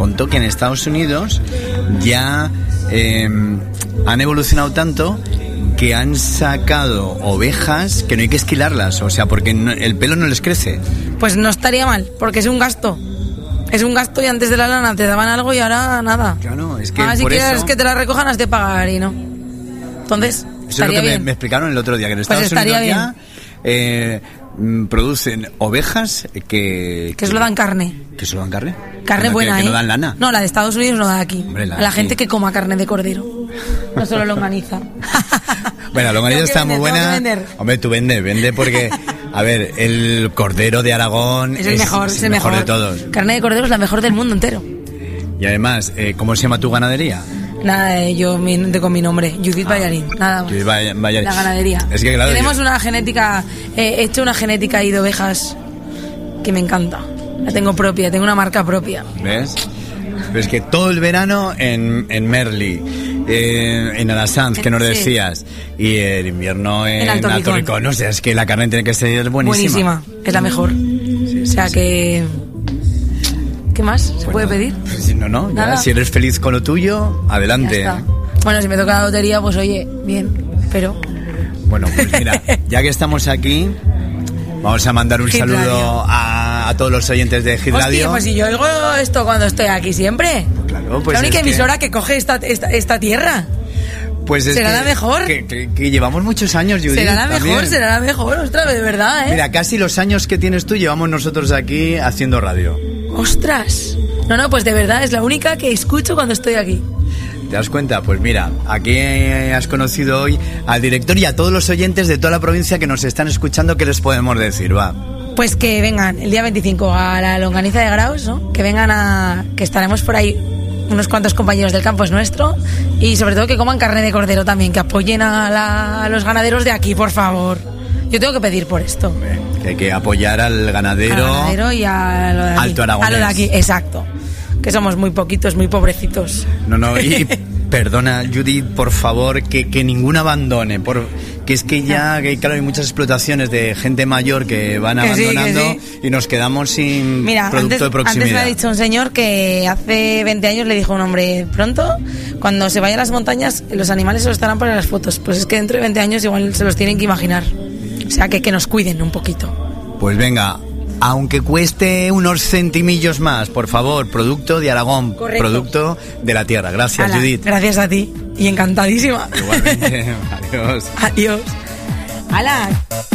contó que en Estados Unidos ya han evolucionado tanto que han sacado ovejas que no hay que esquilarlas, o sea, porque el pelo no les crece. Pues no estaría mal, porque es un gasto. Es un gasto y antes de la lana te daban algo y ahora nada. Claro, es que si por quieres eso... que te la recojan has de pagar y no. Entonces, eso es lo que me explicaron el otro día, que en Estados Unidos ya producen ovejas que solo dan carne. ¿Que solo dan carne? Carne buena, que no dan lana. No, la de Estados Unidos no da aquí. Hombre, a la gente que coma carne de cordero. No solo longaniza. Bueno, la longaniza está muy buena. Hombre, tú vende porque... A ver, el cordero de Aragón es el mejor de todos. Carne de cordero es la mejor del mundo entero. Y además, ¿cómo se llama tu ganadería? Nada, yo con mi nombre, Judith Ballarín, nada más. Judith Ballarín. La ganadería. Es que claro, tenemos una genética, he hecho una genética ahí de ovejas que me encanta. La tengo propia, tengo una marca propia. ¿Ves? Pero es que todo el verano en Merli, en Alasanz, que nos decías, y el invierno en Alto Ricón. O sea, es que la carne tiene que ser buenísima. Buenísima, es la mejor. O sea que... ¿Qué más se puede pedir? Pues no, ya, si eres feliz con lo tuyo, adelante. Bueno, si me toca la lotería, pues oye, bien, pero... Bueno, pues mira, ya que estamos aquí, vamos a mandar un saludo a todos los oyentes de Hit Radio. Hostia, pues si yo oigo esto cuando estoy aquí siempre. Claro, pues la única emisora que coge esta tierra. Pues es será la mejor. Que llevamos muchos años, Judith. Será la mejor, ostras, de verdad, ¿eh? Mira, casi los años que tienes tú llevamos nosotros aquí haciendo radio. ¡Ostras! No, pues de verdad es la única que escucho cuando estoy aquí. ¿Te das cuenta? Pues mira, aquí has conocido hoy al director y a todos los oyentes de toda la provincia que nos están escuchando. ¿Qué les podemos decir? Va. Pues que vengan el día 25 a la longaniza de Graus, ¿no? Que vengan que estaremos por ahí unos cuantos compañeros del campo es nuestro, y sobre todo que coman carne de cordero también, que apoyen a los ganaderos de aquí, por favor. Yo tengo que pedir por esto. Que hay que apoyar al ganadero y a lo de aquí. Alto Aragonés. A lo de aquí, exacto. Que somos muy poquitos, muy pobrecitos. No, y perdona, Judith, por favor, que ninguno abandone, que es que ya, que claro, hay muchas explotaciones de gente mayor que van abandonando y nos quedamos sin producto de proximidad. Antes me ha dicho un señor que hace 20 años le dijo a un hombre, pronto, cuando se vaya a las montañas, los animales se los estarán para las fotos. Pues es que dentro de 20 años igual se los tienen que imaginar. O sea, que nos cuiden un poquito. Pues venga, aunque cueste unos centimillos más, por favor, producto de Aragón. Correcto. Producto de la tierra. Gracias, Judith. Gracias a ti y encantadísima. Igualmente. Adiós. Adiós. ¡Hala!